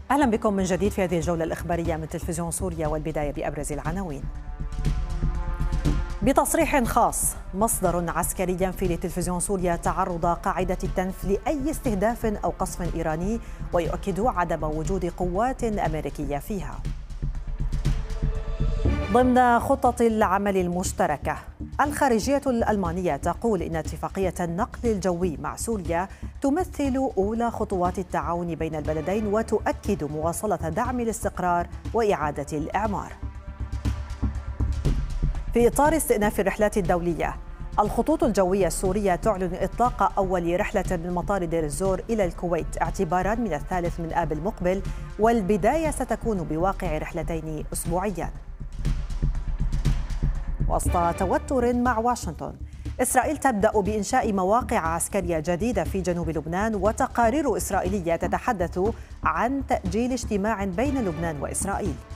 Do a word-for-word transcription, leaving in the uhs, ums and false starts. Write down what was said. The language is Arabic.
أهلا بكم من جديد في هذه الجولة الإخبارية من تلفزيون سوريا، والبداية بأبرز العناوين. بتصريح خاص مصدر عسكري ينفي لتلفزيون سوريا تعرض قاعدة التنف لأي استهداف أو قصف إيراني، ويؤكد عدم وجود قوات أمريكية فيها. ضمن خطة العمل المشتركة، الخارجية الألمانية تقول إن اتفاقية النقل الجوي مع سوريا تمثل أولى خطوات التعاون بين البلدين، وتؤكد مواصلة دعم الاستقرار وإعادة الإعمار. في إطار استئناف الرحلات الدولية، الخطوط الجوية السورية تعلن إطلاق أول رحلة من مطار دير الزور إلى الكويت اعتباراً من الثالث من آب المقبل، والبداية ستكون بواقع رحلتين أسبوعياً. وسط توتر مع واشنطن، إسرائيل تبدأ بإنشاء مواقع عسكرية جديدة في جنوب لبنان، وتقارير إسرائيلية تتحدث عن تأجيل اجتماع بين لبنان وإسرائيل.